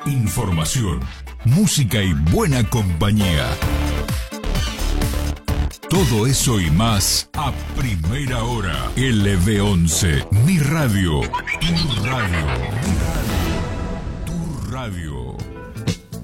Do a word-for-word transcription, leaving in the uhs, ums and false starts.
información, música y buena compañía. Todo eso y más a primera hora. L B once, mi radio, tu radio, tu radio.